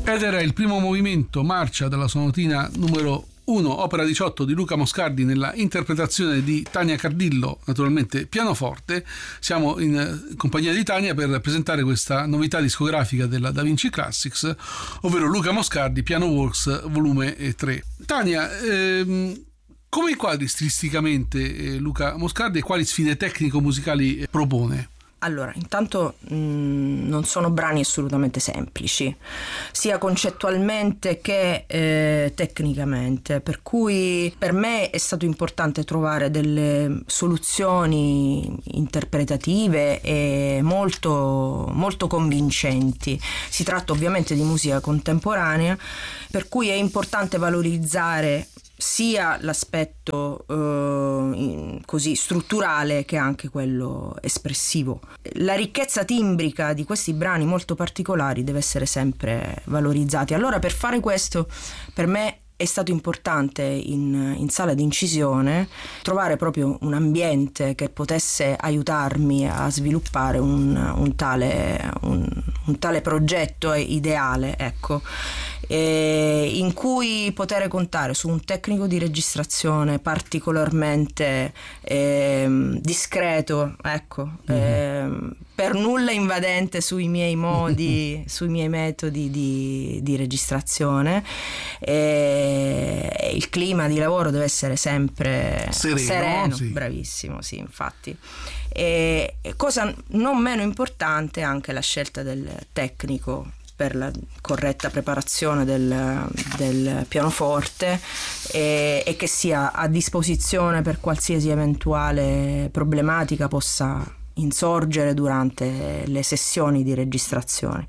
Ed era il primo movimento, marcia della sonatina numero 1, opera 18 di Luca Moscardi, nella interpretazione di Tania Cardillo, naturalmente pianoforte. Siamo in compagnia di Tania per presentare questa novità discografica della Da Vinci Classics, ovvero Luca Moscardi Piano Works volume 3. Tania, come inquadri stilisticamente Luca Moscardi e quali sfide tecnico-musicali propone? Allora, intanto non sono brani assolutamente semplici, sia concettualmente che tecnicamente, per cui per me è stato importante trovare delle soluzioni interpretative e molto, molto convincenti. Si tratta ovviamente di musica contemporanea, per cui è importante valorizzare sia l'aspetto così strutturale che anche quello espressivo. La ricchezza timbrica di questi brani molto particolari deve essere sempre valorizzata. Allora, per fare questo, per me è stato importante in sala di incisione trovare proprio un ambiente che potesse aiutarmi a sviluppare un tale progetto ideale, ecco, in cui poter contare su un tecnico di registrazione particolarmente discreto, ecco, per nulla invadente sui miei modi, sui miei metodi di registrazione. Il clima di lavoro deve essere sempre sereno, sì. Bravissimo, sì, infatti. E cosa non meno importante, anche la scelta del tecnico per la corretta preparazione del pianoforte e che sia a disposizione per qualsiasi eventuale problematica possa insorgere durante le sessioni di registrazione.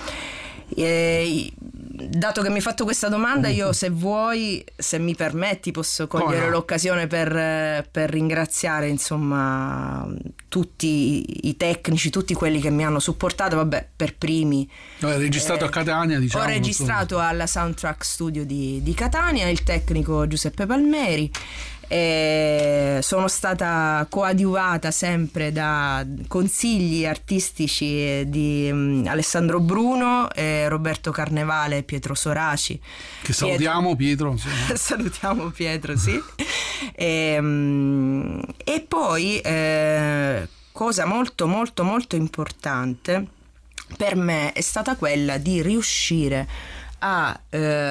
Dato che mi hai fatto questa domanda, io, se vuoi, se mi permetti, posso cogliere l'occasione per ringraziare, insomma, tutti i tecnici, tutti quelli che mi hanno supportato. Vabbè, per primi ho registrato a Catania, diciamo. Ho registrato alla Soundtrack Studio di Catania, il tecnico Giuseppe Palmeri. Sono stata coadiuvata sempre da consigli artistici di Alessandro Bruno, Roberto Carnevale e Pietro Soraci, che salutiamo. Pietro salutiamo Pietro, sì. E poi cosa molto molto molto importante per me è stata quella di riuscire a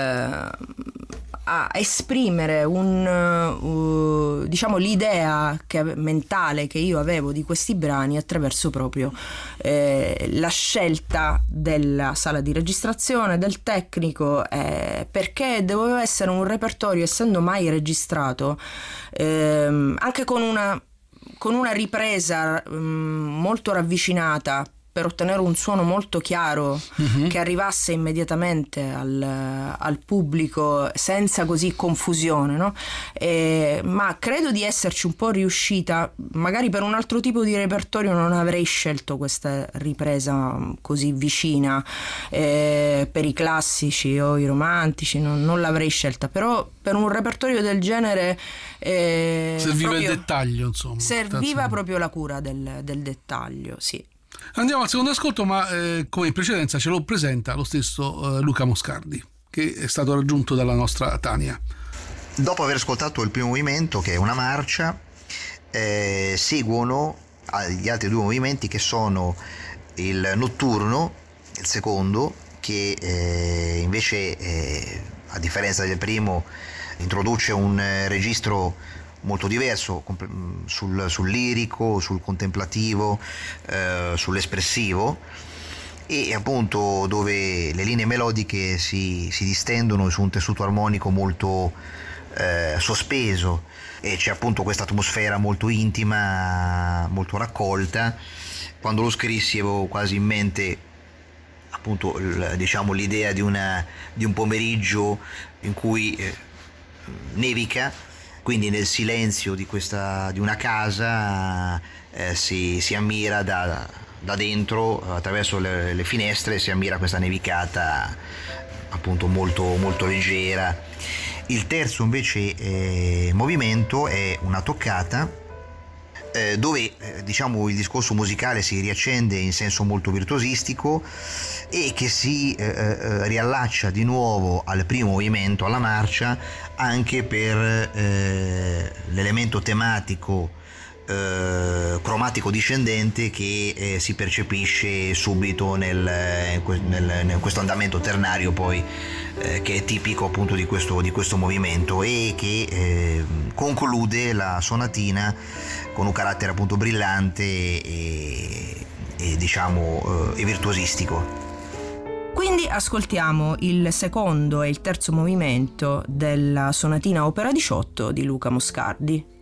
esprimere diciamo l'idea mentale che io avevo di questi brani attraverso proprio la scelta della sala di registrazione, del tecnico, perché doveva essere un repertorio, essendo mai registrato, anche con una ripresa molto ravvicinata, per ottenere un suono molto chiaro che arrivasse immediatamente al pubblico senza così confusione, no? Ma credo di esserci un po' riuscita. Magari per un altro tipo di repertorio non avrei scelto questa ripresa così vicina, per i classici o i romantici non l'avrei scelta, però per un repertorio del genere serviva il dettaglio, insomma. Serviva proprio la cura del dettaglio, sì. Andiamo al secondo ascolto, ma come in precedenza ce lo presenta lo stesso Luca Moscardi, che è stato raggiunto dalla nostra Tania. Dopo aver ascoltato il primo movimento, che è una marcia, seguono gli altri due movimenti, che sono il notturno, il secondo, che invece a differenza del primo introduce un registro molto diverso sul lirico, sul contemplativo, sull'espressivo, e appunto dove le linee melodiche si distendono su un tessuto armonico molto sospeso, e c'è appunto questa atmosfera molto intima, molto raccolta. Quando lo scrissi avevo quasi in mente appunto diciamo l'idea di un pomeriggio in cui nevica, quindi nel silenzio di una casa si ammira da dentro, attraverso le finestre, si ammira questa nevicata appunto molto, molto leggera. Il terzo invece movimento è una toccata dove diciamo il discorso musicale si riaccende in senso molto virtuosistico e che si riallaccia di nuovo al primo movimento, alla marcia, anche per l'elemento tematico cromatico discendente che si percepisce subito in questo andamento ternario poi che è tipico appunto di questo movimento e che conclude la sonatina con un carattere appunto brillante e diciamo virtuosistico. Quindi ascoltiamo il secondo e il terzo movimento della sonatina opera 18 di Luca Moscardi.